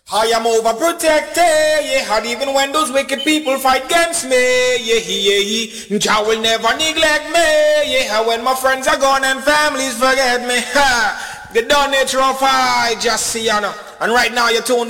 I am overprotected, yeah, and even when those wicked people fight against me, yeah, Jah will never neglect me, yeah, when my friends are gone and families forget me, ha, the done nature of I just see, you know, and right now you're tuned